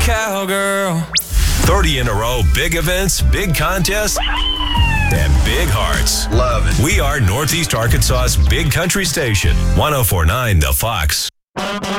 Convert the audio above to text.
Cowgirl. 30 in a row, big events, big contests, and big hearts. Love it. We are Northeast Arkansas's big country station, 1049 The Fox.